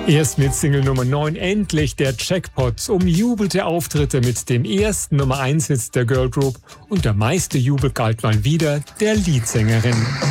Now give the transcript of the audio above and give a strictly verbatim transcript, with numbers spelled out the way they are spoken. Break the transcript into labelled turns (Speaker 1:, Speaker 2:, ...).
Speaker 1: Erst mit Single Nummer neun endlich der Jackpot. Umjubelte Auftritte mit dem ersten Nummer eins Hit der Girlgroup und der meiste Jubel galt mal wieder der Leadsängerin.